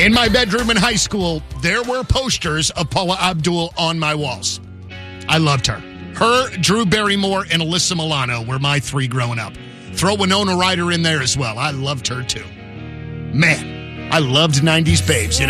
In my bedroom in high school, there were posters of Paula Abdul on my walls. I loved her. Her, Drew Barrymore, and Alyssa Milano were my three growing up. Throw Winona Ryder in there as well. I loved her too. Man, I loved 90s babes,